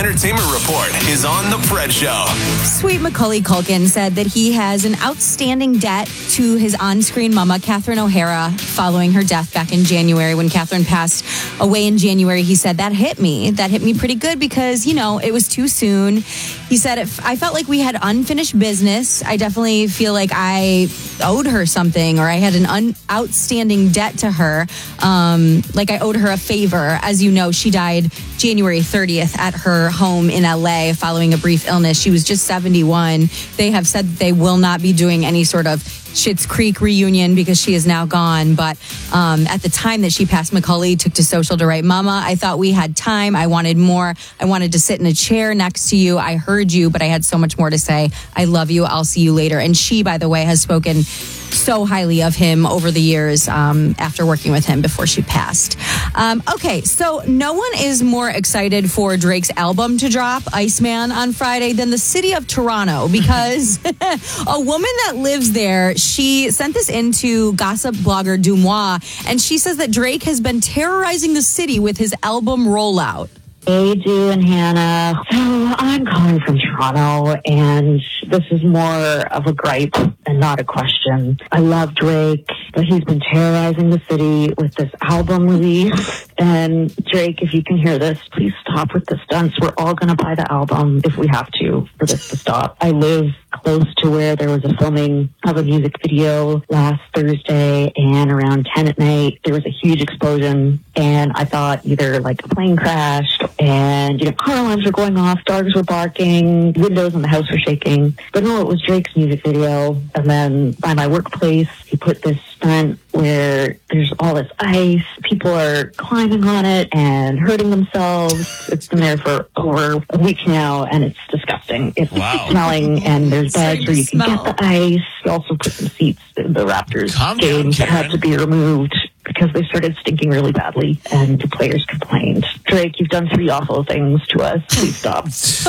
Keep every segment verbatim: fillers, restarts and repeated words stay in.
Entertainment Report is on The Fred Show. Sweet Macaulay Culkin said that he has an outstanding debt to his on-screen mama, Catherine O'Hara, following her death back in January. When Catherine passed away in January, he said, that hit me. That hit me pretty good because, you know, it was too soon. He said, if I felt like we had unfinished business. I definitely feel like I owed her something, or I had an un- outstanding debt to her. Um, like I owed her a favor. As you know, she died January thirtieth at her home in L A following a brief illness. She was just seventy-one. They have said that they will not be doing any sort of Schitt's Creek reunion because she is now gone. But um, at the time that she passed, Macaulay took to social to write, Mama, I thought we had time. I wanted more. I wanted to sit in a chair next to you. I heard you, but I had so much more to say. I love you. I'll see you later. And she, by the way, has spoken so highly of him over the years um, after working with him before she passed. Um, okay, so no one is more excited for Drake's album to drop, Iceman, on Friday than the city of Toronto, because a woman that lives there, she sent this into gossip blogger Dumois, and she says that Drake has been terrorizing the city with his album rollout. Hey, Drew and Hannah. So I'm calling from Toronto, and this is more of a gripe and not a question. I love Drake, but he's been terrorizing the city with this album release. And Drake, if you can hear this, please stop with the stunts. We're all going to buy the album if we have to for this to stop. I live close to where there was a filming of a music video last Thursday, and around ten at night, there was a huge explosion, and I thought either like a plane crashed, and you know, car alarms were going off, dogs were barking, windows in the house were shaking. But no, it was Drake's music video. And then by my workplace, he put this stunt where there's all this ice, people are climbing on it and hurting themselves. It's been there for over a week now, and it's disgusting. It's wow. smelling, and there's beds where you can smell. get the ice. He also put some seats in the Raptors Calm down, games that had Karen. to be removed because they started stinking really badly, and the players complained. Drake, you've done three awful things to us. Please stop.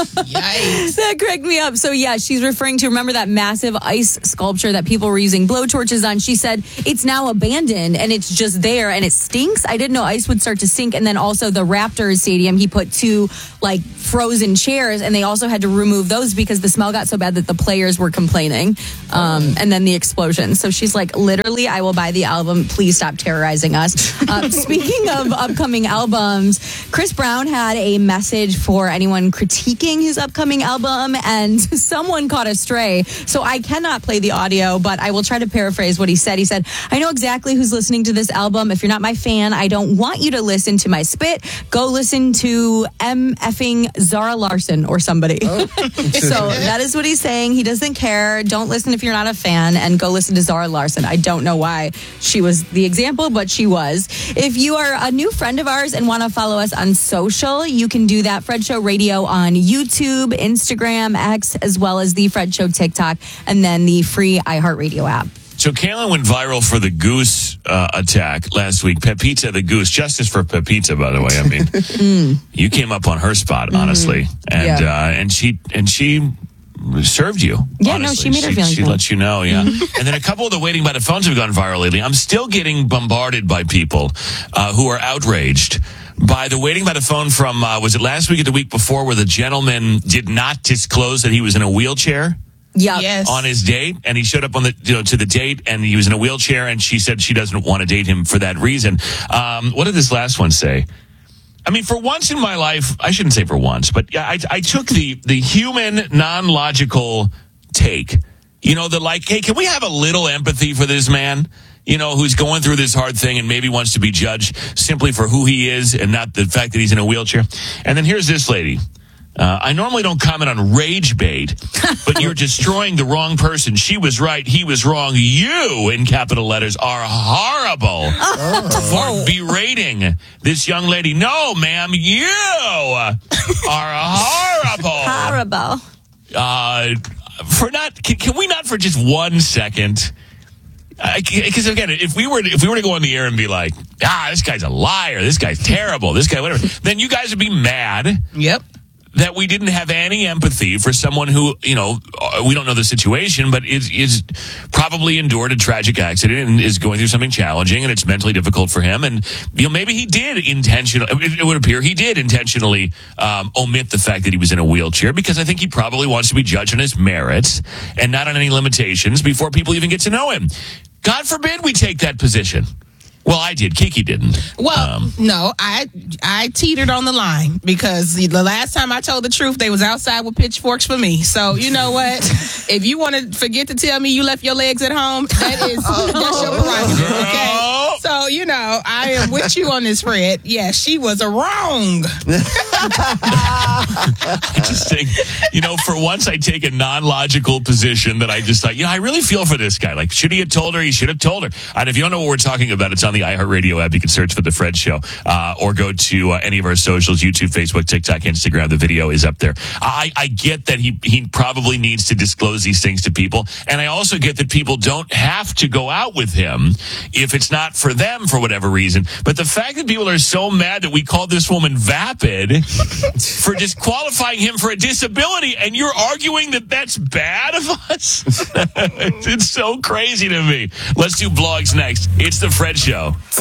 Yikes. That cracked me up. So, yeah, she's referring to, remember that massive ice sculpture that people were using blowtorches on? She said it's now abandoned, and it's just there, and it stinks. I didn't know ice would start to sink. And then also the Raptors stadium, he put two, like, frozen chairs, and they also had to remove those because the smell got so bad that the players were complaining. Um, and then the explosion. So she's like, literally, I will buy the album. Please stop terrorizing us. Uh, speaking of upcoming albums, Chris Brown had a message for anyone critiquing his upcoming album, and someone caught a stray. So I cannot play the audio, but I will try to paraphrase what he said. He said, I know exactly who's listening to this album. If you're not my fan, I don't want you to listen to my spit. Go listen to M effing Zara Larson or somebody. Oh. So that is what he's saying. He doesn't care. Don't listen if you're not a fan, and go listen to Zara Larson. I don't know why she was the example, but she was. If you are a new friend of ours and want to follow us on social, you can do that. Fred Show Radio on YouTube, Instagram, X, as well as the Fred Show TikTok, and then the free iHeartRadio app. So Kaylin went viral for the goose uh, attack last week. Pepita the goose. Justice for Pepita, by the way. I mean, mm. you came up on her spot, honestly, mm-hmm. and yeah. uh, and she and she served you. Yeah, honestly. no, she made her she, feeling She good. let you know, yeah. Mm-hmm. And then a couple of the waiting by the phones have gone viral lately. I'm still getting bombarded by people uh, who are outraged by the waiting by the phone from, uh, was it last week or the week before, where the gentleman did not disclose that he was in a wheelchair? Yeah. Yes. On his date, and he showed up on the you know to the date, and he was in a wheelchair, and she said she doesn't want to date him for that reason. Um, what did this last one say? I mean, for once in my life, I shouldn't say for once, but I, I took the the human, non-logical take. You know, the like, hey, can we have a little empathy for this man? You know, who's going through this hard thing and maybe wants to be judged simply for who he is and not the fact that he's in a wheelchair. And then here's this lady. Uh, I normally don't comment on rage bait, but you're destroying the wrong person. She was right. He was wrong. You, in capital letters, are horrible oh. for berating this young lady. No, ma'am, you are horrible. Horrible. Uh, for not, can, can we not for just one second? Because uh, again, if we were if we were to go on the air and be like, ah, this guy's a liar, this guy's terrible, this guy whatever, then you guys would be mad. Yep. that we didn't have any empathy for someone who, you know, we don't know the situation, but is is probably endured a tragic accident and is going through something challenging, and it's mentally difficult for him. And, you know, maybe he did intentionally, it, it would appear he did intentionally um, omit the fact that he was in a wheelchair, because I think he probably wants to be judged on his merits and not on any limitations before people even get to know him. God forbid we take that position. Well, I did. Kiki didn't. Well, um, no, I I teetered on the line because the, the last time I told the truth, they was outside with pitchforks for me. So, you know what? If you want to forget to tell me you left your legs at home, that is that's your prerogative, okay? So, you know, I am with you on this, Fred. Yeah, she was a wrong. I just think, you know, for once I take a non-logical position that I just thought, you know, I really feel for this guy. Like, should he have told her? He should have told her. And if you don't know what we're talking about, it's on the iHeartRadio app. You can search for The Fred Show, uh, or go to uh, any of our socials, YouTube, Facebook, TikTok, Instagram. The video is up there. I, I get that he, he probably needs to disclose these things to people. And I also get that people don't have to go out with him if it's not for them for whatever reason. But the fact that people are so mad that we called this woman vapid for disqualifying him for a disability, and you're arguing that that's bad of us? It's so crazy to me. Let's do blogs next. It's The Fred Show.